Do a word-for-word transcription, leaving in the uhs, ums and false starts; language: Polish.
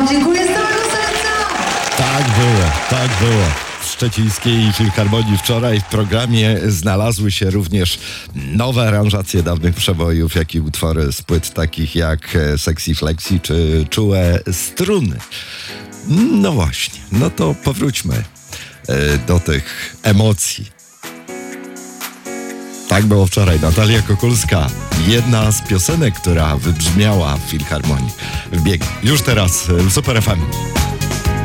wam dziękuję z całego serca. Tak było, tak było. W Szczecińskiej Filharmonii wczoraj w programie znalazły się również nowe aranżacje dawnych przebojów, jak i utwory z płyt takich jak Sexy Flexi czy Czułe Struny. No właśnie, no to powróćmy do tych emocji. Tak było wczoraj. Natalia Kukulska. Jedna z piosenek, która wybrzmiała w Filharmonii. Wbieg już teraz w Super F M.